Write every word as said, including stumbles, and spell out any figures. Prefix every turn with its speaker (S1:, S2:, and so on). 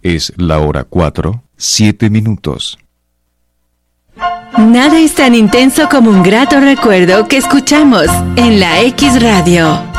S1: Es la hora cuatro, siete minutos.
S2: Nada es tan intenso como un grato recuerdo que escuchamos en la X Radio.